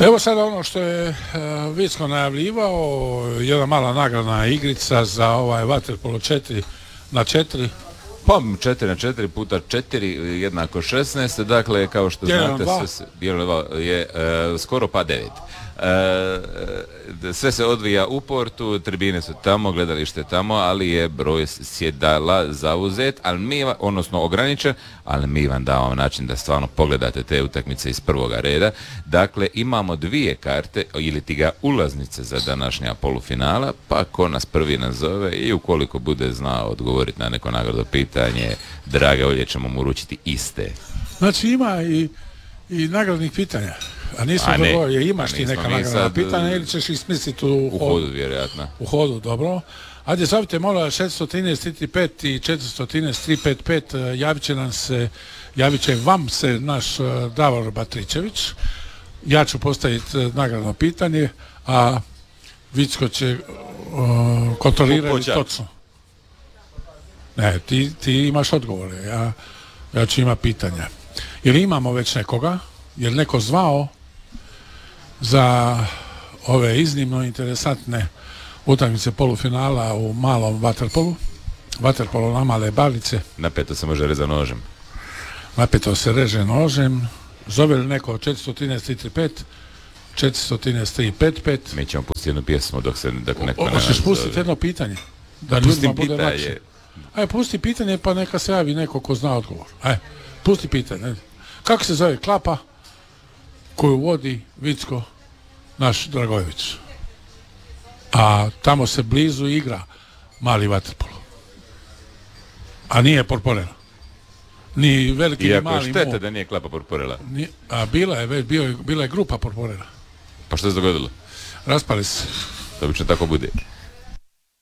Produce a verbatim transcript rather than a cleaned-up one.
Evo sada ono što je uh, Vicko najavljivao, jedna mala nagradna igrica za ovaj vaterpolo četiri na četiri. Pa četiri na četiri puta četiri jednako šesnaest, dakle kao što znate sve je uh, skoro pa devet. Uh, sve se odvija u Portu, tribine su tamo, gledalište je tamo, ali je broj sjedala zauzet, ali mi, odnosno ograničen, ali mi vam damo način da stvarno pogledate te utakmice iz prvoga reda. Dakle, imamo dvije karte ili ti ga ulaznice za današnja polufinala, pa ko nas prvi nazove i ukoliko bude znao odgovoriti na neko nagradno pitanje, drage volje ćemo mu uručiti iste. Znači ima i, i nagradnih pitanja. A nisam govorio, imaš ti neka nagradna pitanja ili ćeš ih smisliti u, u hodu, vjerojatno. U hodu, dobro. Ajde, zovite, molim vas, četiri jedan tri tri pet i četiri jedan tri tri pet pet, javit će nam se, javit će vam se naš uh, Davor Batričević. Ja ću postaviti uh, nagradno pitanje, a Vicko će uh, kontrolirati točno. Ne, ti, ti imaš odgovore, ja, ja ću imati pitanja. Ili imamo već nekoga, je li neko zvao za ove iznimno interesantne utakmice polufinala u malom vaterpolu, vaterpolu na male balice. Napeto se može reći nožem. Napeto se reže nožem. Zove li neko četiri jedan tri tri pet, četiri jedan tri pet pet? Mi ćemo pustiti jednu pjesmu dok se dok neko ne nas zove. Hoćeš pustiti jedno pitanje? Da ljudima bude lakše. Ajde, pusti pitanje pa neka se javi neko ko zna odgovor. Ajde, pusti pitanje. Kako se zove klapa koju vodi Vicko naš Dragojević? A tamo se blizu igra mali vaterpolo. A nije Porporela. Ni veliki Iako ni mali. Iako štete da nije klapa Porporela. Ni, a bila je, već, bio, bila je grupa Porporela. Pa što se dogodilo? Raspali se. To obično tako bude.